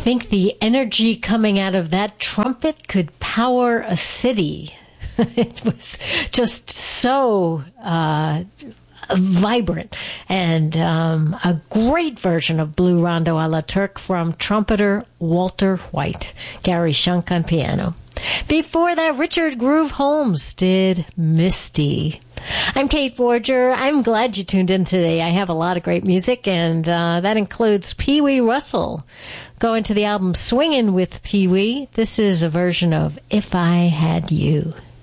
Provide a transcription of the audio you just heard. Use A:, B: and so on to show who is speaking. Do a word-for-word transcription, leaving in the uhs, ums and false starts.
A: think the energy coming out of that trumpet could power a city. It was just so uh, vibrant, and um, a great version of Blue Rondo a la Turk from trumpeter Walter White. Gary Shunk on piano. Before that, Richard Groove Holmes did Misty. I'm Kate Forger. I'm glad you tuned in today. I have a lot of great music, and uh, that includes Pee Wee Russell. Going to the album Swingin' with Pee Wee. This is a version of If I Had You.